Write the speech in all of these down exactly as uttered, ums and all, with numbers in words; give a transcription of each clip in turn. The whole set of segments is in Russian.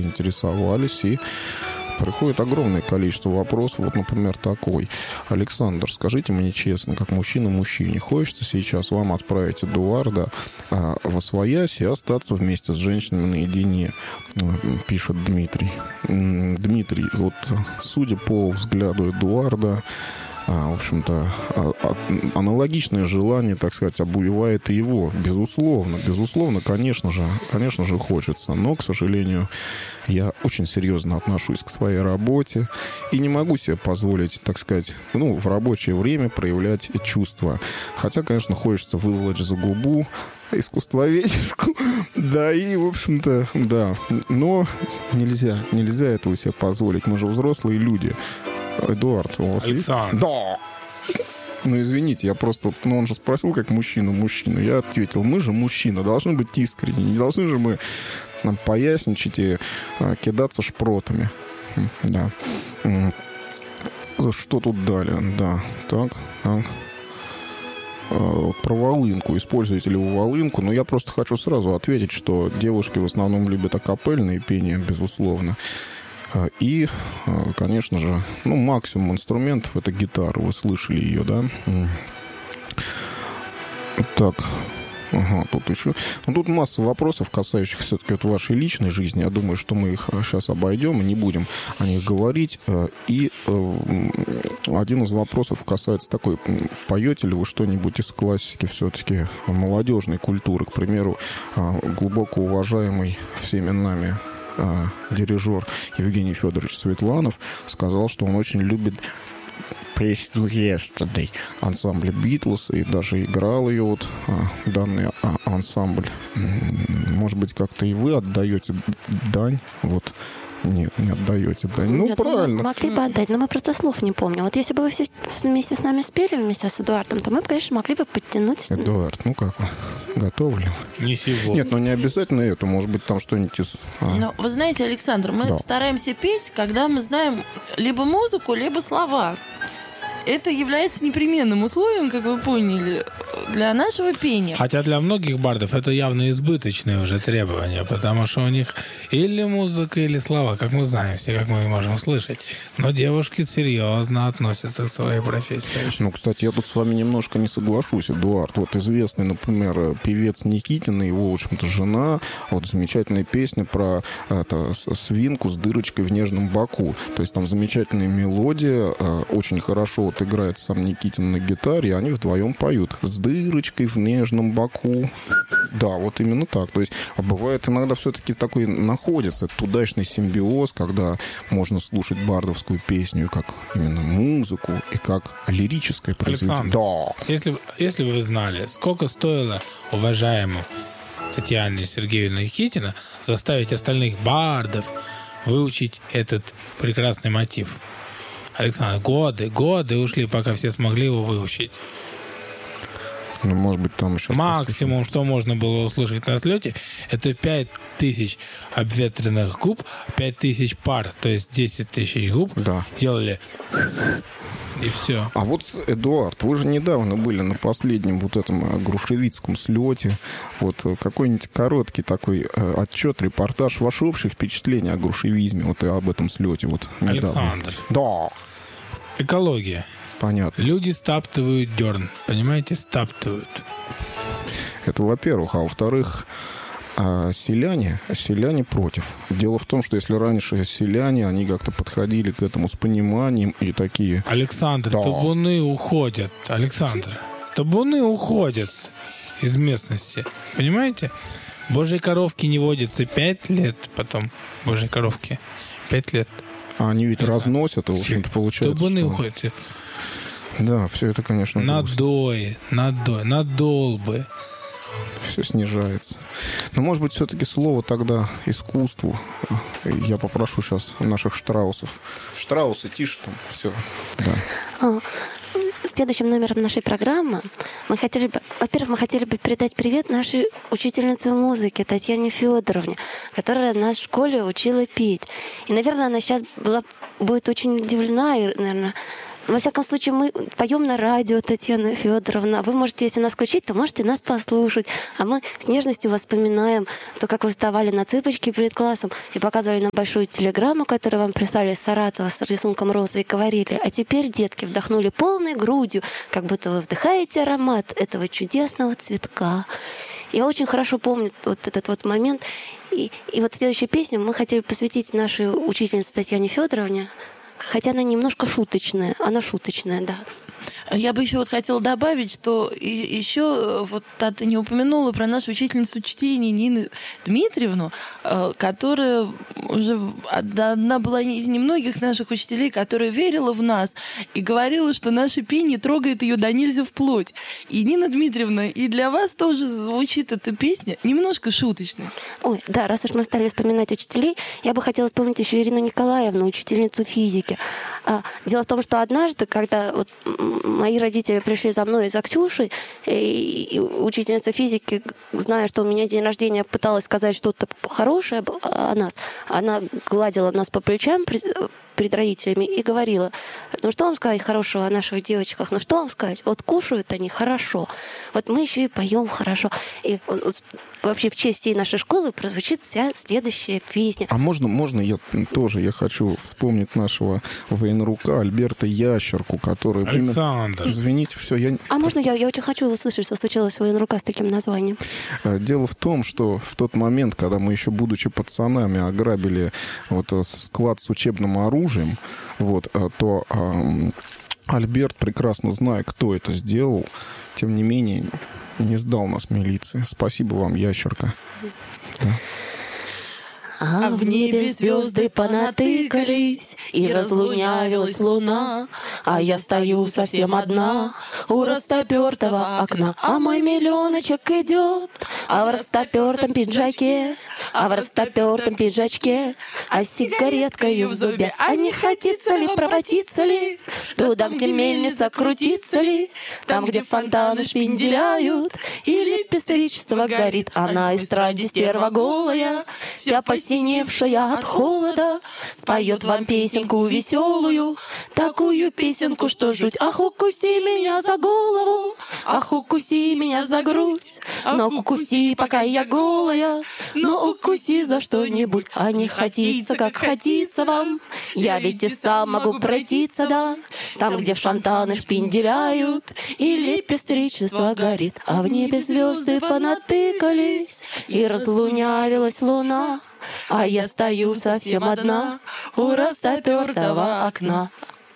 поинтересовались, и приходит огромное количество вопросов. Вот, например, такой. Александр, скажите мне честно, как мужчина мужчине, хочется сейчас вам отправить Эдуарда а, восвоясь и остаться вместе с женщинами наедине, пишет Дмитрий. Дмитрий, вот судя по взгляду Эдуарда, А, в общем-то, а, а, аналогичное желание, так сказать, обуевает и его. Безусловно, безусловно, конечно же, конечно же, хочется. Но, к сожалению, я очень серьезно отношусь к своей работе и не могу себе позволить, так сказать, ну, в рабочее время проявлять чувства. Хотя, конечно, хочется выволочь за губу искусствоведческую. Да, и, в общем-то, да. Но нельзя, нельзя этого себе позволить. Мы же взрослые люди. Эдуард, у вас Александр. Есть? Да. Ну, извините, я просто... Ну, он же спросил, как мужчина мужчину. Я ответил, мы же мужчина, должны быть искренни. Не должны же мы нам поясничать и а, кидаться шпротами. Да. Что тут далее? Да, так, так. Про волынку. Используете ли вы волынку? Но я просто хочу сразу ответить, что девушки в основном любят акапельные пения, безусловно. И, конечно же, ну, максимум инструментов — это гитара. Вы слышали ее, да? Так, ага, тут еще... Ну, тут масса вопросов, касающихся все-таки вот вашей личной жизни. Я думаю, что мы их сейчас обойдем и не будем о них говорить. И один из вопросов касается такой: поете ли вы что-нибудь из классики все-таки молодежной культуры? К примеру, глубоко уважаемый всеми нами А, дирижер Евгений Федорович Светланов сказал, что он очень любит песню «Yesterday» ансамбля «Битлз», и даже играл ее вот а, данный а, ансамбль. Может быть, как-то и вы отдаете дань вот. Нет, не отдаете дань. Ну, Нет, правильно. Мы могли бы отдать, но мы просто слов не помним. Вот если бы вы все вместе с нами спели, вместе с Эдуардом, то мы, конечно, могли бы подтянуть... Эдуард, ну как вы? Готовы ли? Не сегодня. Нет, ну не обязательно это. Может быть, там что-нибудь из... А... Ну, вы знаете, Александр, мы да. стараемся петь, когда мы знаем либо музыку, либо слова. Это является непременным условием, как вы поняли, для нашего пения. Хотя для многих бардов это явно избыточные уже требования, потому что у них или музыка, или слова, как мы знаем все, как мы можем слышать. Но девушки серьезно относятся к своей профессии. Ну, кстати, я тут с вами немножко не соглашусь, Эдуард. Вот известный, например, певец Никитин и его, в общем-то, жена. Вот замечательная песня про это, свинку с дырочкой в нежном боку. То есть там замечательная мелодия, очень хорошо вот играет сам Никитин на гитаре, и они вдвоем поют. С дырочкой в нежном боку. Да, вот именно так. То есть, а бывает иногда все-таки такой находится этот удачный симбиоз, когда можно слушать бардовскую песню как именно музыку и как лирическое произведение. Александр, да. если, если бы вы знали, сколько стоило уважаемому Татьяне Сергеевне Никитина заставить остальных бардов выучить этот прекрасный мотив. Александр, годы, годы ушли, пока все смогли его выучить. Ну, может быть, там еще... Максимум, что можно было услышать на слете, это пять тысяч обветренных губ, пять тысяч пар, то есть десять тысяч губ да. делали... И все. А вот, Эдуард, вы же недавно были на последнем вот этом грушевицком слете. Вот какой-нибудь короткий такой отчет, репортаж, ваши общие впечатления о грушевизме, вот и об этом слете вот недавно. Александр. Да. Экология. Понятно. Люди стаптывают дерн. Понимаете, стаптывают. Это во-первых. А во-вторых, а селяне, селяне против. Дело в том, что если раньше селяне, они как-то подходили к этому с пониманием и такие... Александр, да. табуны уходят. Александр, табуны уходят из местности. Понимаете? Божьи коровки не водятся пять лет потом. Божьи коровки. Пять лет. А они ведь Александр. Разносят, и, в общем-то, получается, табуны что... уходят. Да, все это, конечно, надои, надои, надолбы. Все снижается. Но, может быть, все-таки слово тогда искусству. Я попрошу сейчас наших штраусов. Штраусы, тише там. Все. Да. Следующим номером нашей программы мы хотели бы, во-первых, мы хотели бы передать привет нашей учительнице музыки Татьяне Федоровне, которая нас в школе учила петь. И, наверное, она сейчас была, будет очень удивлена и, наверное, Во всяком случае, мы поем на радио, Татьяна Федоровна. Вы можете, если нас включить, то можете нас послушать. А мы с нежностью воспоминаем то, как вы вставали на цыпочки перед классом и показывали нам большую телеграмму, которую вам прислали из Саратова с рисунком розы, и говорили: а теперь, детки, вдохнули полной грудью, как будто вы вдыхаете аромат этого чудесного цветка. Я очень хорошо помню вот этот вот момент. И, и вот следующую песню мы хотели посвятить нашей учительнице Татьяне Федоровне, хотя она немножко шуточная. Она шуточная, да. Я бы еще вот хотела добавить, что и- еще вот а ты не упомянула про нашу учительницу чтения Нину Дмитриевну, э, которая уже одна была из немногих наших учителей, которая верила в нас и говорила, что наше пение трогает ее до нельзя вплоть. И Нина Дмитриевна, и для вас тоже звучит эта песня немножко шуточной. Ой, да, раз уж мы стали вспоминать учителей, я бы хотела вспомнить еще Ирину Николаевну, учительницу физики. А, дело в том, что однажды, когда вот мои родители пришли за мной и за Ксюшей, и, и учительница физики, зная, что у меня день рождения, пыталась сказать что-то хорошее о нас, она гладила нас по плечам перед родителями и говорила: ну что вам сказать хорошего о наших девочках, ну что вам сказать, вот кушают они хорошо, вот мы еще и поем хорошо. И вообще в честь всей нашей школы прозвучит вся следующая песня. А можно, можно я тоже, я хочу вспомнить нашего военрука Альберта Ящерку, который... Александр. Именно... Извините, все, я... А можно я, я очень хочу услышать, что случилось у военрука с таким названием? Дело в том, что в тот момент, когда мы еще, будучи пацанами, ограбили вот склад с учебным оружием, вот, то э, Альберт, прекрасно зная, кто это сделал, тем не менее не сдал нас милиции. Спасибо вам, Ящерка. Да. А в небе звезды понатыкались, и разлунявилась луна, а я стою совсем одна у растопертого окна. А мой миллионочек идет, а в растопертом пиджаке, а в растопертом пиджачке, а с сигареткой в зубе. А не хотится ли, пропотится ли, туда, где мельница крутится ли, там, где фонтаны шпинделяют, или пестричество горит. А на эстраде стерва голая, вся посиневшая от холода, споет вам песенку веселую, такую песенку, что жуть. Ах, укуси меня за голову, ах, укуси меня за грудь, но укуси, пока я голая, но укуси за что-нибудь. А не хотится, как хотится вам, я ведь и сам могу пройтиться, да, там, где фонтаны шпинделяют, или пестричество горит, а в небе звезды понатыкались, и разлунявилась луна, а я стою совсем одна у растопертого окна.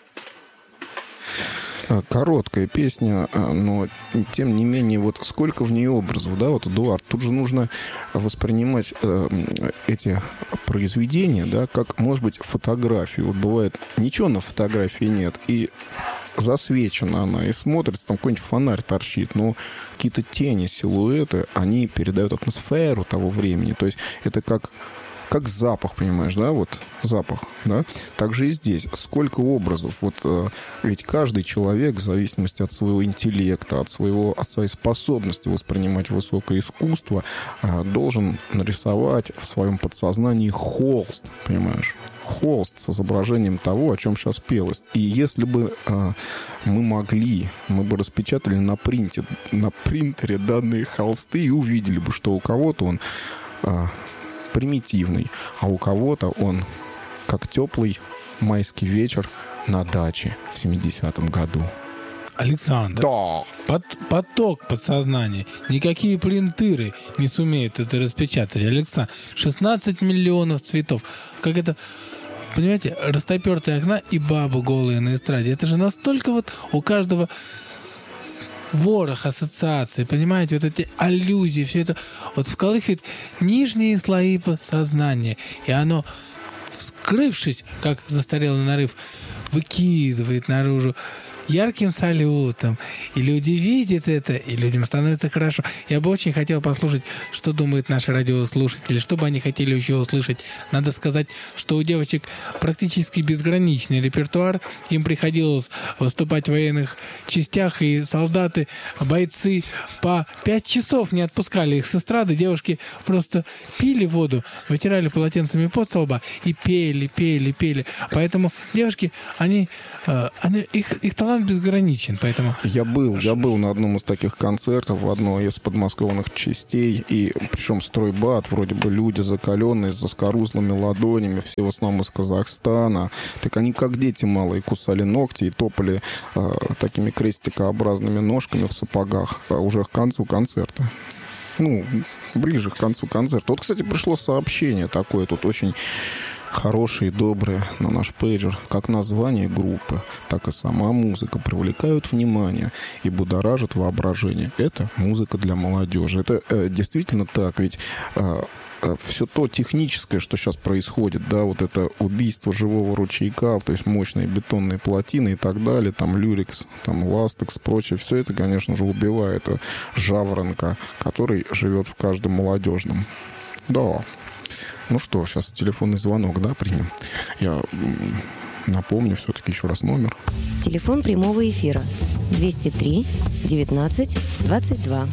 Короткая песня, но тем не менее, вот сколько в ней образов, да, вот, Эдуард, тут же нужно воспринимать э, эти произведения, да, как, может быть, фотографию. Вот бывает, ничего на фотографии нет, и засвечена она, и смотрится, там какой-нибудь фонарь торчит, но какие-то тени, силуэты, они передают атмосферу того времени. То есть это как... Как запах, понимаешь, да, вот запах, да. Также и здесь. Сколько образов. Вот э, ведь каждый человек, в зависимости от своего интеллекта, от, своего, от своей способности воспринимать высокое искусство, э, должен нарисовать в своем подсознании холст, понимаешь, холст с изображением того, о чем сейчас пелось. И если бы э, мы могли, мы бы распечатали на принте, на принтере данные холсты и увидели бы, что у кого-то он... Э, примитивный, а у кого-то он как теплый майский вечер на даче в семидесятом году. Александр, да. Пот- поток подсознания. Никакие принтеры не сумеют это распечатать. Александр, шестнадцать миллионов цветов. Как это... Понимаете, растопертые окна и бабы голые на эстраде. Это же настолько вот у каждого... ворох ассоциаций, понимаете, вот эти аллюзии, все это вот всколыхивает нижние слои сознания, и оно, вскрывшись, как застарелый нарыв, выкидывает наружу ярким салютом, и люди видят это, и людям становится хорошо. Я бы очень хотел послушать, что думают наши радиослушатели, что бы они хотели еще услышать. Надо сказать, что у девочек практически безграничный репертуар. Им приходилось выступать в военных частях, и солдаты, бойцы по пять часов не отпускали их с эстрады. Девушки просто пили воду, вытирали полотенцами пот со лба и пели, пели, пели. Поэтому девушки, они, они их, их талант безграничен. Поэтому... Я был, я был на одном из таких концертов в одной из подмосковных частей, и причем стройбат, вроде бы люди закаленные, с заскорузлыми ладонями, все в основном из Казахстана. Так они как дети малые кусали ногти и топали э, такими крестикообразными ножками в сапогах э, уже к концу концерта. Ну, ближе к концу концерта. Вот, кстати, пришло сообщение такое тут очень хорошее и доброе на наш пейджер. Как название группы, так и сама музыка привлекают внимание и будоражат воображение. Это музыка для молодежи. Это э, действительно так, ведь э, э, все то техническое, что сейчас происходит, да, вот это убийство живого ручейка, то есть мощные бетонные плотины и так далее, там люрикс, там ластекс, прочее, все это, конечно же, убивает жаворонка, который живет в каждом молодежном. Да. Ну что, сейчас телефонный звонок, да, примем. Я напомню все-таки еще раз номер. Телефон прямого эфира двести три девятнадцать двадцать два.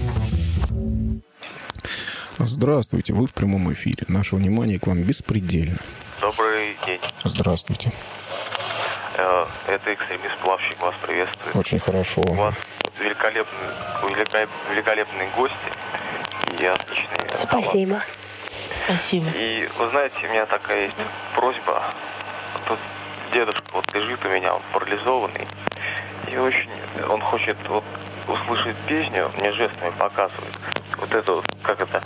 Здравствуйте, вы в прямом эфире. Наше внимание к вам беспредельно. Добрый день. Здравствуйте. Это экстремист-плавщик, вас приветствует. Очень хорошо. У вас великолепные, великолепные гости и отличные слова. Спасибо. Спасибо. И вы знаете, у меня такая есть просьба. Тут дедушка вот лежит у меня, он парализованный. И очень он хочет вот услышать песню, мне жестами показывает. Вот это вот, как это,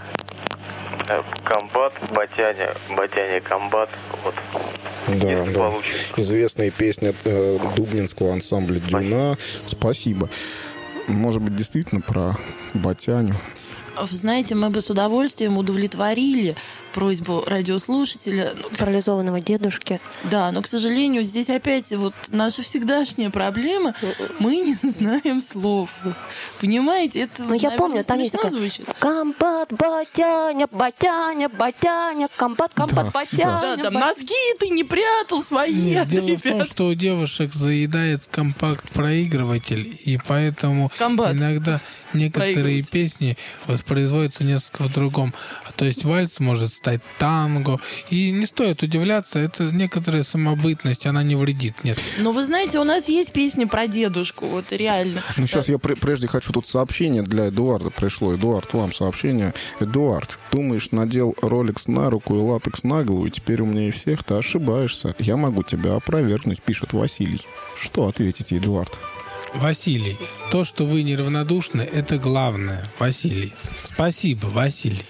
комбат, батяня, батяня, комбат. Вот. Да, Если да. получится. Известная песня э, дубнинского ансамбля «Дюна». Спасибо. Может быть, действительно про батяню. Знаете, мы бы с удовольствием удовлетворили просьбу радиослушателя. Парализованного дедушки. Да, но, к сожалению, здесь опять вот наша всегдашняя проблема. Мы не знаем слов. Понимаете? Это, ну, я наверное, помню, там есть такая звучит. комбат, батяня, батяня, батяня, комбат, комбат, Да, батяня. Да, там бат... носки ты не прятал свои. Нет, дело ребят. в том, что у девушек заедает компакт-проигрыватель, и поэтому Комбат. иногда некоторые песни воспроизводятся несколько в другом. То есть вальс может стать танго. И не стоит удивляться, это некоторая самобытность, она не вредит, нет. Но вы знаете, у нас есть песни про дедушку, вот реально. Ну, сейчас я пр- прежде хочу тут сообщение для Эдуарда пришло. Эдуард, вам сообщение. Эдуард, думаешь, надел роликс на руку и латекс на голову, и теперь умнее всех? Ты ошибаешься. Я могу тебя опровергнуть, пишет Василий. Что ответите, Эдуард? Василий, то, что вы неравнодушны, это главное. Василий. Спасибо, Василий.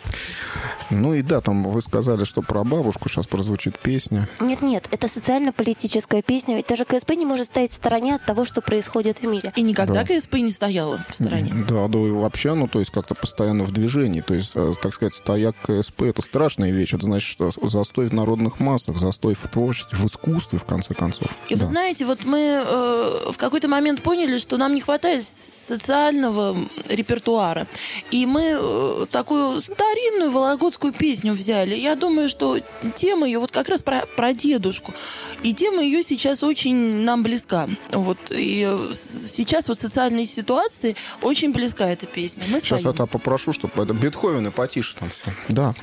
Ну и да, там вы сказали, что про бабушку сейчас прозвучит песня. Нет-нет, это социально-политическая песня, ведь даже КСП не может стоять в стороне от того, что происходит в мире. И никогда Да. КСП не стояла в стороне. Да, да, и вообще, ну, то есть как-то постоянно в движении. То есть, э, так сказать, стояк КСП — это страшная вещь. Это значит, что застой в народных массах, застой в творчестве, в искусстве, в конце концов. И Да. вы знаете, вот мы э, в какой-то момент поняли, что нам не хватает социального репертуара. И мы э, такую старинную вологодскую песню взяли. Я думаю, что тема ее вот как раз про, про дедушку. И тема ее сейчас очень нам близка. Вот. И э, сейчас вот социальной ситуации очень близка эта песня. Мы Сейчас споем. я попрошу, чтобы это Бетховен и потише там все. Да.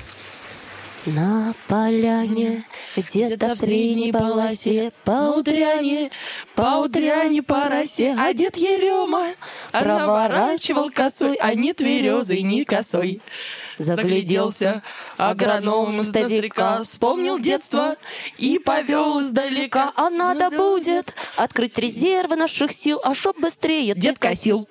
На поляне, где-то в средней полосе, по утряне, по утряне по росе, а дед Ерема проворачивал косой, а ни тверезой, ни косой. Загляделся агроном издалека, вспомнил детство и повел издалека. а надо будет открыть резервы наших сил, а чтоб быстрее Дед косил.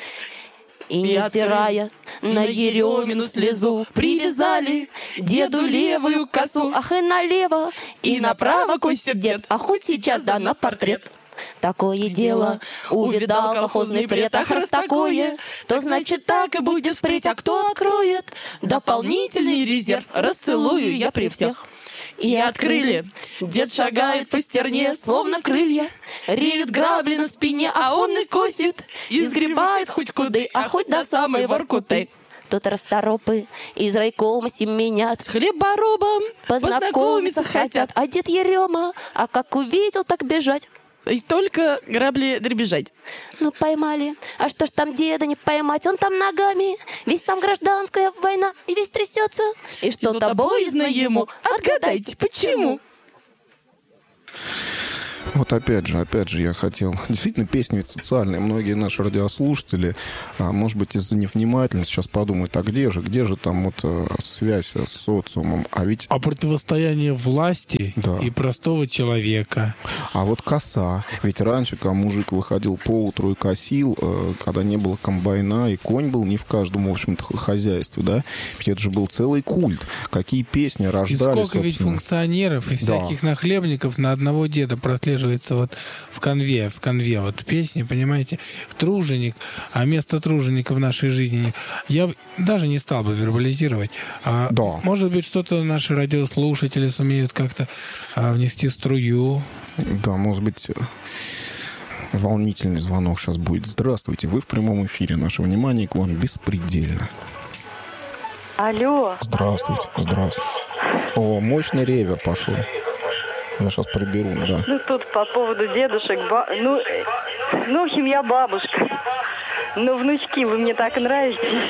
И не взирая на Еремину слезу, привязали деду левую косу, ах и налево, И направо косит дед, а хоть сейчас да на портрет. Такое дело увидал колхозный пред, ах раз такое, то значит так и будет впредь, а кто откроет дополнительный резерв, расцелую я при всех. и открыли. Дед шагает по стерне, словно крылья, реют грабли на спине, а он и косит, и сгребает хоть куды, а хоть до самой Воркуты. Тут расторопы из райкома семенят, С хлеборобом познакомиться хотят. А дед Ерема, а как увидел, так бежать. И только грабли дребезжать. Ну, поймали. А что ж там деда не поймать? Он там ногами. Весь сам гражданская война, и весь трясется. И что-то боязно ему. Отгадайте, почему? Вот опять же, опять же, я хотел... Действительно, песни ведь социальные. Многие наши радиослушатели, а, может быть, из-за невнимательности сейчас подумают, а где же, где же там вот а, связь с социумом? А ведь... А противостояние власти Да. и простого человека. А вот коса. Ведь раньше, когда мужик выходил поутру и косил, э, когда не было комбайна, и конь был не в каждом, в общем-то, х- хозяйстве, да? Ведь это же был целый культ. Какие песни И рождались. сколько ведь собственно. функционеров и всяких нахлебников на одного деда прослеживается вот в конве, в конве вот песни, понимаете, труженик, а место труженика в нашей жизни я б- даже не стал бы вербализировать. А, Да. Может быть, что-то наши радиослушатели сумеют как-то а, внести струю. Да, может быть, э, волнительный звонок сейчас будет. Здравствуйте, вы в прямом эфире. Наше внимание к вам беспредельно. Алло. Здравствуйте, здравствуйте. О, мощный ревер пошел. Я сейчас приберу, да. Ну, тут по поводу дедушек, ба... ну, э, ну, в общем, я бабушка. Ну, внучки, вы мне так нравитесь.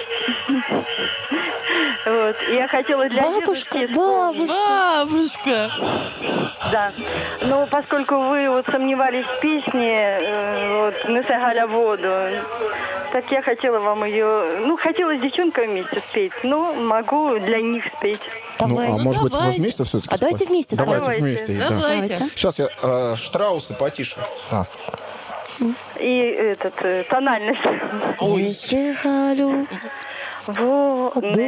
Вот, и я хотела для Бабушка, дедушки вспомнить. Бабушка! Да. Ну, поскольку вы вот сомневались в песне, э, вот, «Неси Галя воду», так я хотела вам ее, ну, хотела с девчонками вместе спеть, но могу для них спеть. Давай. Ну, а может быть, вы давайте. вместе все-таки? А давайте вместе Давайте споем. вместе, да. Давайте. Сейчас я э, Штраусы потише. Да. И этот, э, тональность. Неси Галю Во,